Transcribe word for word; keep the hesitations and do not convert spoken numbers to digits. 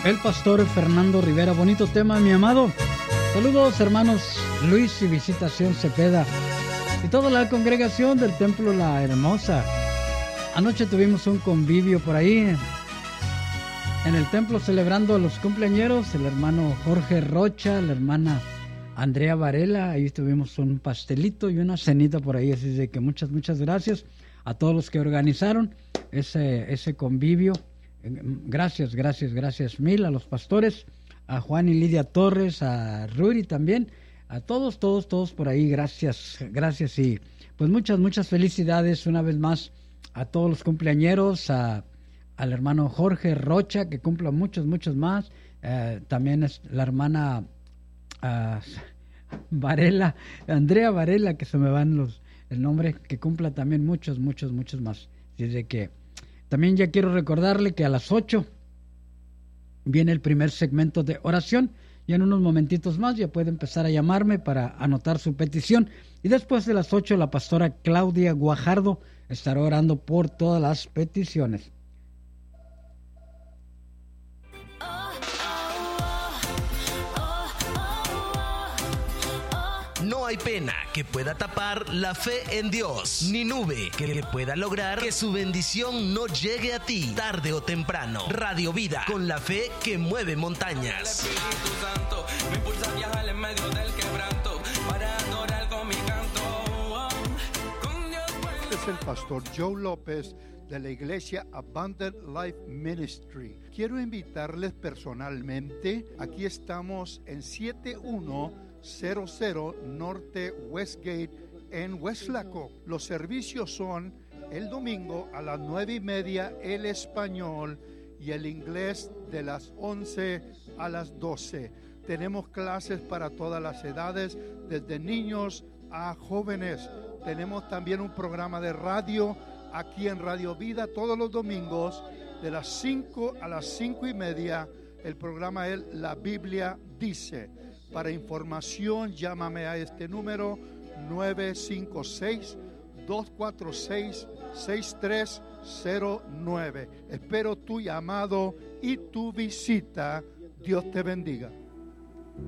El pastor Fernando Rivera, bonito tema, mi amado. Saludos, hermanos Luis y Visitación Cepeda y toda la congregación del Templo La Hermosa. Anoche tuvimos un convivio por ahí en el templo celebrando a los cumpleañeros, el hermano Jorge Rocha, la hermana Andrea Varela. Ahí tuvimos un pastelito y una cenita por ahí, así de que muchas, muchas gracias a todos los que organizaron ese, ese convivio. Gracias, gracias, gracias mil a los pastores, a Juan y Lidia Torres, a Ruri también, a todos, todos, todos por ahí, gracias, gracias y pues muchas, muchas felicidades una vez más a todos los cumpleañeros, a, al hermano Jorge Rocha, que cumpla muchos, muchos más, eh, también es la hermana uh, Varela, Andrea Varela, que se me van los, el nombre, que cumpla también muchos, muchos, muchos más. Desde que también ya quiero recordarle que a las ocho viene el primer segmento de oración. Ya en unos momentitos más ya puede empezar a llamarme para anotar su petición. Y después de las ocho la pastora Claudia Guajardo estará orando por todas las peticiones. No hay pena que pueda tapar la fe en Dios, ni nube que le pueda lograr que su bendición no llegue a ti, tarde o temprano. Radio Vida, con la fe que mueve montañas. Este es el pastor Joe López de la iglesia Abundant Life Ministry. Quiero invitarles personalmente. Aquí estamos en setenta y uno cero cero Norte Westgate en West Laco. Los servicios son el domingo a las nueve y media el español y el inglés de las once a las doce. Tenemos clases para todas las edades, desde niños a jóvenes. Tenemos también un programa de radio aquí en Radio Vida todos los domingos de las cinco a las cinco y media. El programa es La Biblia Dice. Para información, llámame a este número nueve cinco seis, dos cuatro seis, seis tres cero nueve. Espero tu llamado y tu visita. Dios te bendiga.